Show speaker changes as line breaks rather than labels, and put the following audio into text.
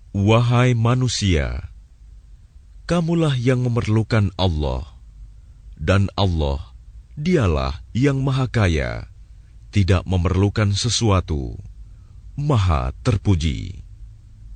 Wahai manusia, kamulah yang memerlukan Allah, dan Allah, Dialah yang Maha Kaya, tidak memerlukan sesuatu, Maha Terpuji.